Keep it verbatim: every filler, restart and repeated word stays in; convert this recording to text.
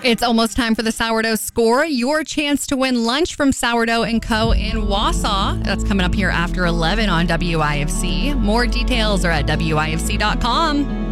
It's almost time for the Sourdough Score, your chance to win lunch from Sourdough and Co. in Wausau. That's coming up here after eleven on W I F C. More details are at W I F C dot com.